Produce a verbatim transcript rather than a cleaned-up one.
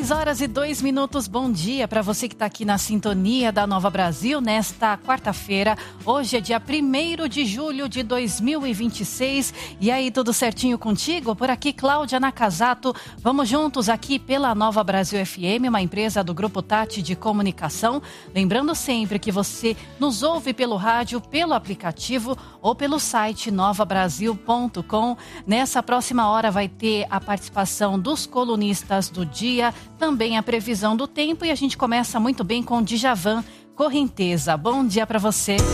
seis horas e dois minutos, bom dia para você que está aqui na sintonia da Nova Brasil nesta quarta-feira. Hoje é dia primeiro de julho de dois mil e vinte e seis. E aí, tudo certinho contigo? Por aqui, Cláudia Nakazato. Vamos juntos aqui pela Nova Brasil F M, uma empresa do Grupo Tati de Comunicação. Lembrando sempre que você nos ouve pelo rádio, pelo aplicativo ou pelo site nova brasil ponto com. Nessa próxima hora vai ter a participação dos colunistas do dia, também a previsão do tempo e a gente começa muito bem com Djavan, Correnteza. Bom dia para você.